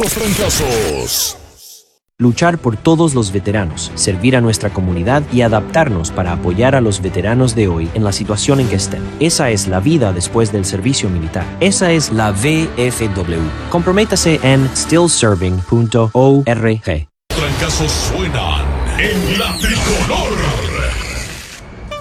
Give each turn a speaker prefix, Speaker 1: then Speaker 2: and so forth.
Speaker 1: los trancazos.
Speaker 2: Luchar por todos los veteranos, servir a nuestra comunidad y adaptarnos para apoyar a los veteranos de hoy en la situación en que estén. Esa es la vida después del servicio militar. Esa es la VFW. Comprométase en stillserving.org.
Speaker 1: Trancazos suenan en la tricolor.